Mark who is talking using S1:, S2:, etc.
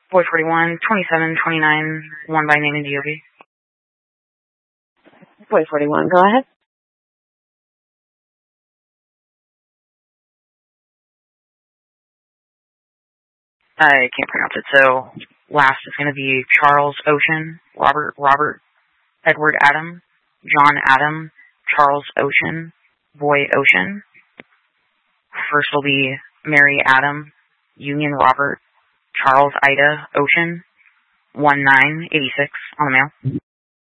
S1: Boy 41, 27, 29, 1 by name and DOB.
S2: Boy 41, go ahead.
S1: I can't pronounce it, so last is going to be Charles Ocean, Robert Edward Adam, John Adam, Charles Ocean, Boy Ocean. First will be Mary Adam, Union Robert, Charles Ida Ocean, 1986 on the mail.